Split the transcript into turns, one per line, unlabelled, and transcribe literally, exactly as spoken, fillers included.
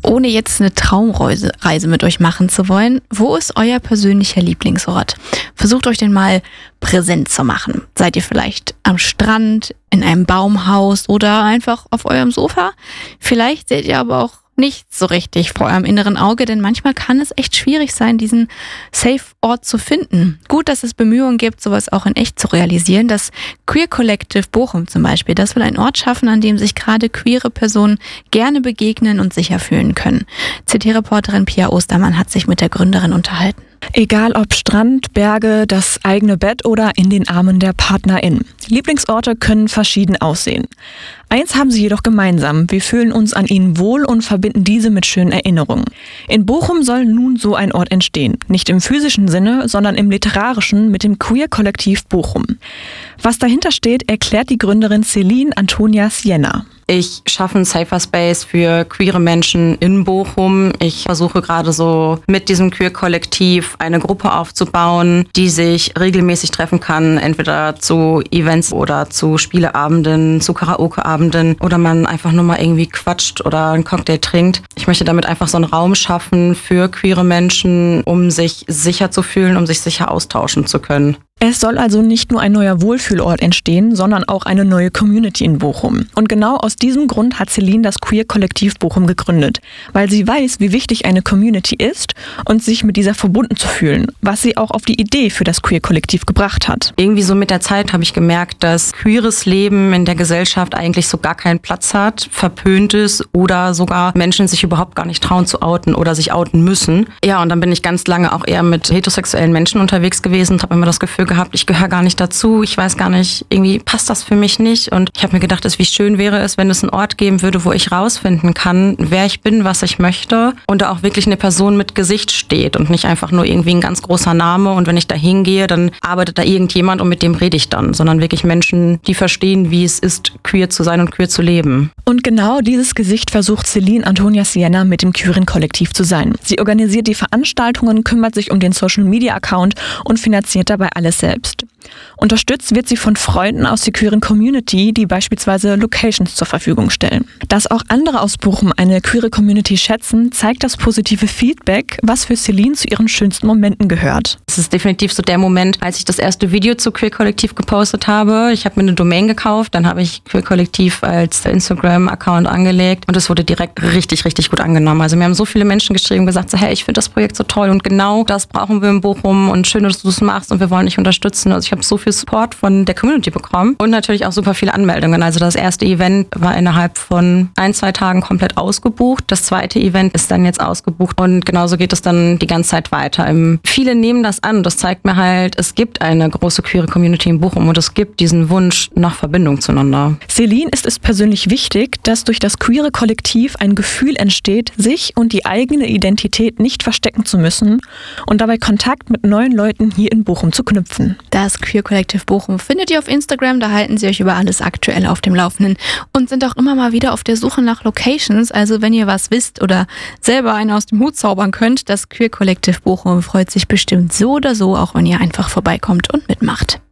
Ohne jetzt eine Traumreise Reise mit euch machen zu wollen, wo ist euer persönlicher Lieblingsort? Versucht euch den mal präsent zu machen. Seid ihr vielleicht am Strand, in einem Baumhaus oder einfach auf eurem Sofa? Vielleicht seht ihr aber auch nicht so richtig vor eurem inneren Auge, denn manchmal kann es echt schwierig sein, diesen Safe-Ort zu finden. Gut, dass es Bemühungen gibt, sowas auch in echt zu realisieren. Das Queer Collective Bochum zum Beispiel, das will einen Ort schaffen, an dem sich gerade queere Personen gerne begegnen und sicher fühlen können. C T-Reporterin Pia Ostermann hat sich mit der Gründerin unterhalten.
Egal ob Strand, Berge, das eigene Bett oder in den Armen der PartnerInnen. Lieblingsorte können verschieden aussehen. Eins haben sie jedoch gemeinsam. Wir fühlen uns an ihnen wohl und verbinden diese mit schönen Erinnerungen. In Bochum soll nun so ein Ort entstehen. Nicht im physischen Sinne, sondern im literarischen mit dem Queer-Kollektiv Bochum. Was dahinter steht, erklärt die Gründerin Celine Antonia Sienna.
Ich schaffe einen Safer Space für queere Menschen in Bochum. Ich versuche gerade so mit diesem Queer-Kollektiv eine Gruppe aufzubauen, die sich regelmäßig treffen kann, entweder zu Events oder zu Spieleabenden, zu Karaoke-Abenden oder man einfach nur mal irgendwie quatscht oder einen Cocktail trinkt. Ich möchte damit einfach so einen Raum schaffen für queere Menschen, um sich sicher zu fühlen, um sich sicher austauschen zu können.
Es soll also nicht nur ein neuer Wohlfühlort entstehen, sondern auch eine neue Community in Bochum. Und genau aus diesem Grund hat Celine das Queer-Kollektiv Bochum gegründet, weil sie weiß, wie wichtig eine Community ist und sich mit dieser verbunden zu fühlen, was sie auch auf die Idee für das Queer-Kollektiv gebracht hat.
Irgendwie so mit der Zeit habe ich gemerkt, dass queeres Leben in der Gesellschaft eigentlich so gar keinen Platz hat, verpönt ist oder sogar Menschen sich überhaupt gar nicht trauen zu outen oder sich outen müssen. Ja, und dann bin ich ganz lange auch eher mit heterosexuellen Menschen unterwegs gewesen und habe immer das Gefühl gehabt, ich gehöre gar nicht dazu, ich weiß gar nicht, irgendwie passt das für mich nicht. Und ich habe mir gedacht, wie schön wäre es, wenn es einen Ort geben würde, wo ich rausfinden kann, wer ich bin, was ich möchte und da auch wirklich eine Person mit Gesicht steht und nicht einfach nur irgendwie ein ganz großer Name und wenn ich da hingehe, dann arbeitet da irgendjemand und mit dem rede ich dann, sondern wirklich Menschen, die verstehen, wie es ist, queer zu sein und queer zu leben.
Und genau dieses Gesicht versucht Celine Antonia Sienna mit dem Queeren-Kollektiv zu sein. Sie organisiert die Veranstaltungen, kümmert sich um den Social-Media-Account und finanziert dabei alles selbst. Unterstützt wird sie von Freunden aus der queeren Community, die beispielsweise Locations zur Verfügung stellen. Dass auch andere aus Bochum eine queere Community schätzen, zeigt das positive Feedback, was für Celine zu ihren schönsten Momenten gehört.
Es ist definitiv so der Moment, als ich das erste Video zu Queer Kollektiv gepostet habe. Ich habe mir eine Domain gekauft, dann habe ich Queer Kollektiv als Instagram-Account angelegt und es wurde direkt richtig, richtig gut angenommen. Also mir haben so viele Menschen geschrieben und gesagt, so, hey, ich finde das Projekt so toll und genau das brauchen wir in Bochum und schön, dass du es machst und wir wollen dich unterstützen. Also ich habe so viel Support von der Community bekommen und natürlich auch super viele Anmeldungen. Also das erste Event war innerhalb von ein, zwei Tagen komplett ausgebucht. Das zweite Event ist dann jetzt ausgebucht und genauso geht es dann die ganze Zeit weiter. Viele nehmen das an. Das zeigt mir halt, es gibt eine große queere Community in Bochum und es gibt diesen Wunsch nach Verbindung zueinander.
Celine ist es persönlich wichtig, dass durch das queere Kollektiv ein Gefühl entsteht, sich und die eigene Identität nicht verstecken zu müssen und dabei Kontakt mit neuen Leuten hier in Bochum zu knüpfen.
Das Queer Collective Bochum findet ihr auf Instagram, da halten sie euch über alles aktuell auf dem Laufenden und sind auch immer mal wieder auf der Suche nach Locations, also wenn ihr was wisst oder selber eine aus dem Hut zaubern könnt, das Queer Collective Bochum freut sich bestimmt so oder so, auch wenn ihr einfach vorbeikommt und mitmacht.